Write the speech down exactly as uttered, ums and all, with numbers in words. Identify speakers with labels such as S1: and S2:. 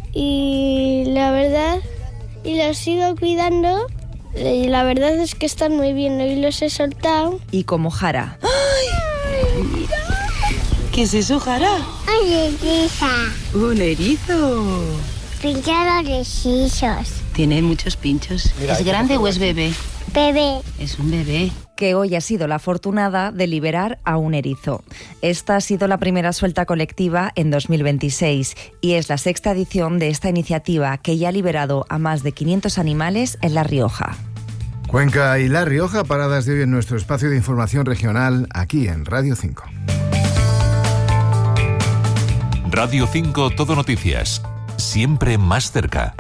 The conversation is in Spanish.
S1: y la verdad, y los sigo cuidando. Y la verdad es que están muy bien, hoy los he soltado.
S2: Y como Jara.
S3: ¡Ay! Mira. ¿Qué es eso, Jara?
S4: Un erizo.
S3: Un erizo.
S4: Pincha los erizos.
S3: Tiene muchos pinchos. Mira, ¿es grande o es bebé?
S4: Bebé.
S3: Es un bebé.
S2: Que hoy ha sido la afortunada de liberar a un erizo. Esta ha sido la primera suelta colectiva en dos mil veintiséis y es la sexta edición de esta iniciativa que ya ha liberado a más de quinientos animales en La Rioja.
S5: Cuenca y La Rioja, paradas de hoy en nuestro espacio de información regional, aquí en Radio cinco.
S6: Radio cinco Todo Noticias, siempre más cerca.